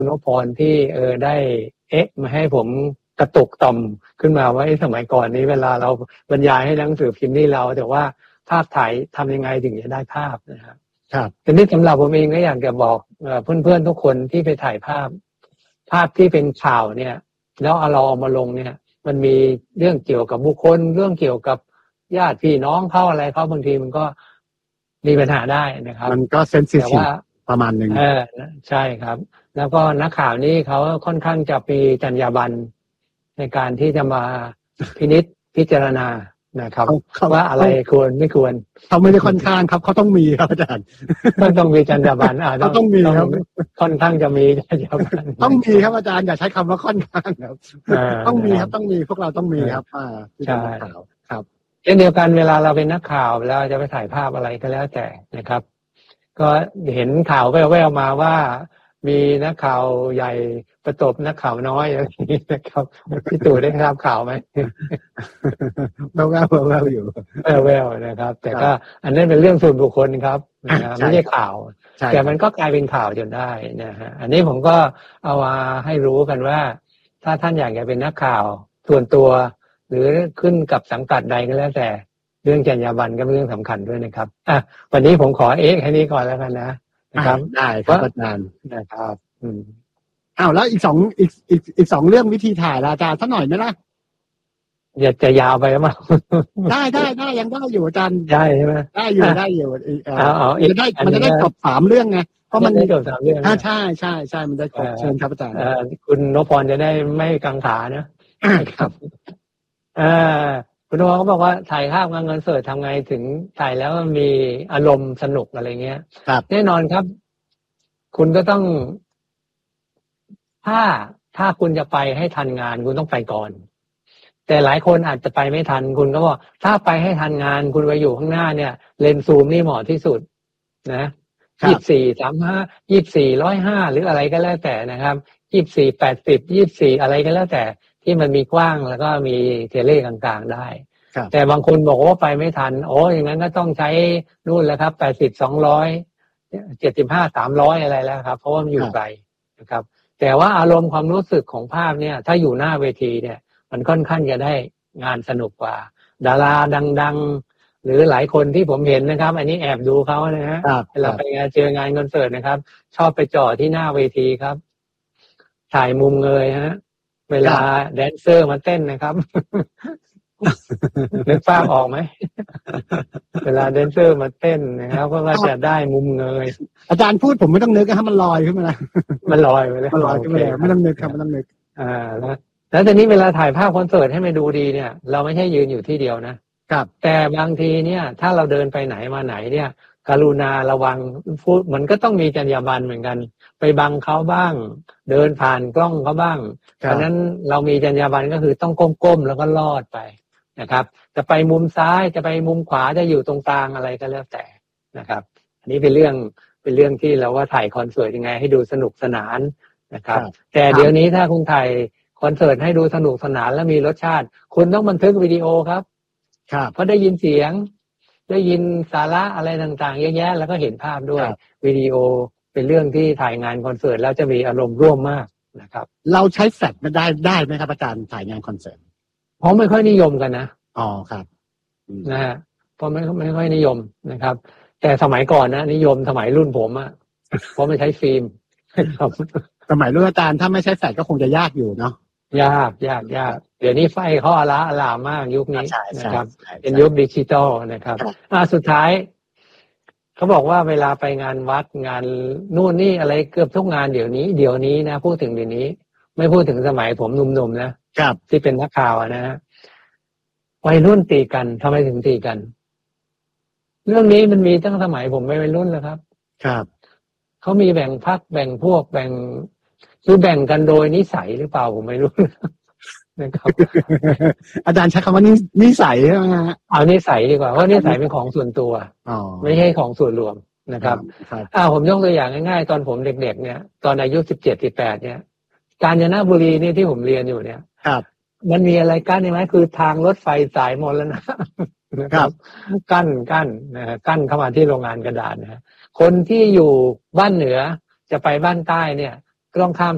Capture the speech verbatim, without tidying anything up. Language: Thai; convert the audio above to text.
คุณนพพรที่เออได้เอ๊ะมาให้ผมกระตุกต่อมขึ้นมาว่าสมัยก่อนนี้เวลาเราบรรยายให้หนังสือพิมพ์นี่เราแต่ว่าภาพถ่ายทำยังไงถึงจะได้ภาพนะครับครับทีนี้สำหรับผมเองก็อยากจะบอกเพื่อนๆทุกคนที่ไปถ่ายภาพภาพที่เป็นข่าวเนี่ยแล้วเอาเราเอามาลงเนี่ยมันมีเรื่องเกี่ยวกับบุคคลเรื่องเกี่ยวกับญาติพี่น้องเขาอะไรเขาบางทีมันก็มีปัญหาได้นะครับมันก็เซนซิทีฟประมาณนึงเออใช่ครับแล้วก็นักข่าวนี่เขาค่อนข้างจะมีจรรยาบรรณในการที่จะมาพินิจพิจารณานะครับว่าอะไรควรไม่ควรเขาไม่ได้ค่อนข้างครับเขาต้องมีครับอาจารย์ต้องต้องมีจรรยาบรรณอ่าต้องมีครับค่อนข้างจะมีจรรยาบรรณต้องมีครับอาจารย์อย่าใช้คำว่าค่อนข้างครับต้องมีครับต้องมีพวกเราต้องมีครับอ่าใช่ครับเช่นเดียวกันเวลาเราเป็นนักข่าวเราจะไปถ่ายภาพอะไรก็แล้วแต่นะครับก็เห็นข่าวแว่วๆมาว่ามีนักข่าวใหญ่ประตบนักข่าวน้อยอะไรอย่างนี้นะครับพี่ตู่ได้ทราบข่าวไหมแว่วๆแว่วๆอยู่แว่วๆนะครับแต่ก็อันนั้นเป็นเรื่องส่วนบุคคลครับไม่ใช่ข่าวแต่มันก็กลายเป็นข่าวจนได้นะฮะอันนี้ผมก็เอามาให้รู้กันว่าถ้าท่านอยากจะเป็นนักข่าวส่วนตัวหรือขึ้นกับสังกัดใดก็แล้วแต่เรื่องจรรยาบรรณก็เป็นเรื่องสำคัญด้วยนะครับอ่ะวันนี้ผมขอเอ๊ะแค่นี้ก่อนแล้วกันนะนะครับได้ครับอาจารย์นะครับอืมอ้าวแล้วอีกสองอีกอีกอีกสองเรื่องวิธีถ่ายอาจารย์สักหน่อยไหมล่ะอย่าจะยาวไปมั้งได้ได้ได้ยังได้อยู่อาจารย์ได้ใช่ไหมได้อยู่ได้อยู่เออเอาจะได้มันจะได้จบสามเรื่องไงเพราะมันจบสามเรื่องอ่าใช่ใช่ใช่มันได้จบเชิญครับอาจารย์คุณนพพรจะได้ไม่กังขานะครับอ่าคุณนพพรก็บอกว่าถ่ายภาพงานเงินสดทำไงถึงถ่ายแล้วมันมีอารมณ์สนุกอะไรเงี้ยแน่นอนครับคุณก็ต้องถ้าถ้าคุณจะไปให้ทันงานคุณต้องไปก่อนแต่หลายคนอาจจะไปไม่ทันคุณก็บอกถ้าไปให้ทันงานคุณไปอยู่ข้างหน้าเนี่ยเลนส์ซูมนี่เหมาะที่สุดนะยี่สิบสี่สามห้ายี่สิบสี่ร้อยห้าหรืออะไรก็แล้วแต่นะครับยี่สิบสี่แปดสิบยี่สิบสี่อะไรก็แล้วแต่ที่มันมีกว้างแล้วก็มีเทเลต่างๆได้แต่บางคนบอกว่าไปไม่ทันโอ้อย่างนั้นก็ต้องใช้นู่นแล้วครับแปดสิบสองร้อยเจ็ดสิบห้าสามร้อยอะไรแล้วครับเพราะว่ามันอยู่ไกลนะครับแต่ว่าอารมณ์ความรู้สึกของภาพเนี่ยถ้าอยู่หน้าเวทีเนี่ยมันค่อนข้างจะได้งานสนุกกว่าดาราดังๆหรือหลายคนที่ผมเห็นนะครับอันนี้แอบดูเขานะฮะเวลาไปงานเจองานคอนเสิร์ตนะครับชอบไปจ่อที่หน้าเวทีครับถ่ายมุมเงยฮะเวลาแดนเซอร์มาเต้นนะครับนึกภาพออกไหมเวลาแดนเซอร์มาเต้นนะครับก็จะได้มุมเงยอาจารย์พูดผมไม่ต้องนึกนะครับมันลอยขึ้นมาแล้วมันลอยไปแล้วมันลอยขึ้นมาแล้วไม่ต้องนึกครับไม่ต้องนึกอ่าแล้วแล้วทีนี้เวลาถ่ายภาพคอนเสิร์ตให้มันดูดีเนี่ยเราไม่ใช่ยืนอยู่ที่เดียวนะครับแต่บางทีเนี่ยถ้าเราเดินไปไหนมาไหนเนี่ยกรุณาระวังพูดมันก็ต้องมีจรรยาบรรณเหมือนกันไปบังเขาบ้างเดินผ่านกล้องเขาบ้างเพราะนั้นเรามีจรรยาบรรณก็คือต้องก้มๆแล้วก็ลอดไปนะครับจะไปมุมซ้ายจะไปมุมขวาจะอยู่ตรงกลางอะไรก็แล้วแต่นะครับอันนี้เป็นเรื่องเป็นเรื่องที่เราว่าถ่ายคอนเสิร์ตยังไงให้ดูสนุกสนานนะครับแต่เดี๋ยวนี้ถ้าคุณถ่ายคอนเสิร์ตให้ดูสนุกสนานและมีรสชาติคุณต้องบันทึกวิดีโอครับเพราะได้ยินเสียงได้ยินสาระอะไรต่างๆเยอะแยะแล้วก็เห็นภาพด้วยวิดีโอเป็นเรื่องที่ถ่ายงานคอนเสิร์ตแล้วจะมีอารมณ์ร่วมมากนะครับเราใช้แฟลชไม่ได้ได้ไหมครับอาจารย์ถ่ายงานคอนเสิร์ตเพราะไม่ค่อยนิยมกันนะอ๋อครับนะฮะเพราะไม่ไม่ค่อยนิยมนะครับแต่สมัยก่อนนะนิยมสมัยรุ่นผมอะเพราะไม่ใช้ฟิล์มสมัยรุ่นอาจารย์ถ้าไม่ใช้แฟลชก็คงจะยากอยู่เนาะยากยากยากเดี๋ยวนี้ไฟเขาอลาอลามมากยุคนี้นะครับเป็นยุคดิจิตอลนะครับอ่าสุดท้ายเขาบอกว่าเวลาไปงานวัดงานนู่นนี่อะไรเกือบทุกงานเดี๋ยวนี้เดี๋ยวนี้นะพูดถึงเดี๋ยวนี้ไม่พูดถึงสมัยผมหนุ่มๆนะครับที่เป็นนักข่าวนะฮะวัยรุ่นตีกันทำไมถึงตีกันเรื่องนี้มันมีตั้งสมัยผมไม่วัยรุ่นแล้วครับครับเขามีแบ่งพรรคแบ่งพวกแบ่งคือแบ่งกันโดยนิสัยหรือเปล่าผมไม่รู้นะครับอาจารย์ใช้คำว่านิสัยใช่ไหมฮะเอานิสัยดีกว่าเพราะนิสัยเป็นของส่วนตัวไม่ใช่ของส่วนรวมนะครับอ่าผมยกตัวอย่างง่ายๆตอนผมเด็กๆเนี่ยตอนอายุสิบเจ็ดสิบแปดเนี่ยกาญจนบุรีนี่ที่ผมเรียนอยู่เนี่ยครับมันมีอะไรกั้นไหมคือทางรถไฟสายมรณะนะครับกั้นกั้นนะกั้นเข้ามาที่โรงงานกระดาษนะคนที่อยู่บ้านเหนือจะไปบ้านใต้เนี่ยต้องข้าม